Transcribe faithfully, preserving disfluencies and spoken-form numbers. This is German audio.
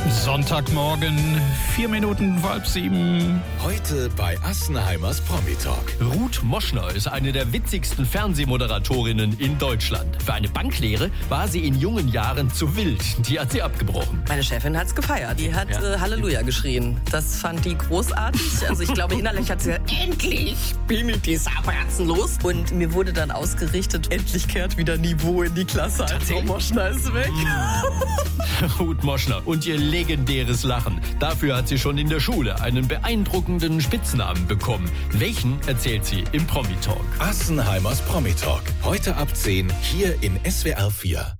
Sonntagmorgen, vier Minuten vor halb sieben. Heute bei Assenheimers Promi Talk. Ruth Moschner ist eine der witzigsten Fernsehmoderatorinnen in Deutschland. Für eine Banklehre war sie in jungen Jahren zu wild. Die hat sie abgebrochen. Meine Chefin hat's gefeiert. Die hat Ja. äh, Halleluja geschrien. Das fand die großartig. Also ich glaube, innerlich hat sie gesagt, endlich pimmelt die Sabratzen los. Und mir wurde dann ausgerichtet, endlich kehrt wieder Niveau in die Klasse. Also Moschner ist weg. Ruth Moschner und ihr legendäres Lachen. Dafür hat sie schon in der Schule einen beeindruckenden Spitznamen bekommen. Welchen erzählt sie im Promi Talk? Assenheimers Promi Talk. Heute ab zehn hier in S W R vier.